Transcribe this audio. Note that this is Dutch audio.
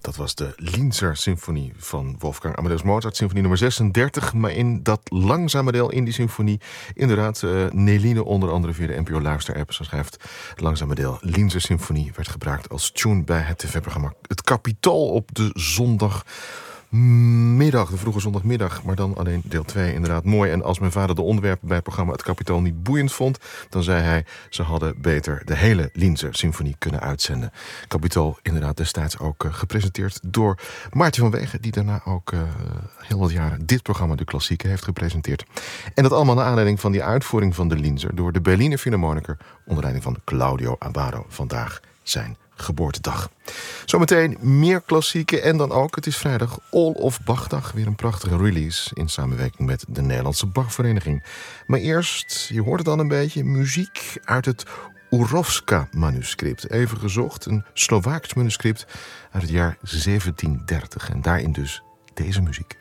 Dat was de Linzer Symfonie van Wolfgang Amadeus Mozart, symfonie nummer 36. Maar in dat langzame deel in die symfonie, inderdaad, Neline onder andere via de NPO Luister-app, zo schrijft, het langzame deel Linzer Symfonie werd gebruikt als tune bij het tv-programma Het Kapitool op de zondagmiddag, de vroege zondagmiddag, maar dan alleen deel 2, inderdaad mooi. En als mijn vader de onderwerpen bij het programma Het Kapitool niet boeiend vond, dan zei hij, ze hadden beter de hele Linzer Symfonie kunnen uitzenden. Kapitool inderdaad destijds ook gepresenteerd door Maartje van Wegen, die daarna ook heel wat jaren dit programma De Klassieken heeft gepresenteerd. En dat allemaal naar aanleiding van die uitvoering van de Linzer door de Berliner Philharmoniker onder leiding van Claudio Abbado. Vandaag zijn geboortedag. Zometeen meer klassieken en dan ook, het is vrijdag, All of Bach-dag. Weer een prachtige release in samenwerking met de Nederlandse Bachvereniging. Maar eerst, je hoort het al een beetje, muziek uit het Urovska-manuscript. Even gezocht, een Slovaaks manuscript uit het jaar 1730. En daarin dus deze muziek.